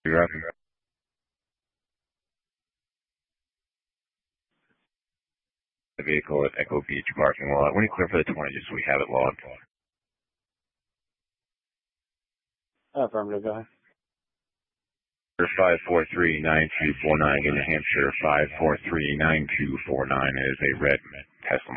You're up. The vehicle at Echo Beach parking lot. When you clear for the 20, just so we have it logged. Affirmative, go ahead. 543-9249 in New Hampshire. 543-9249 is a red Tesla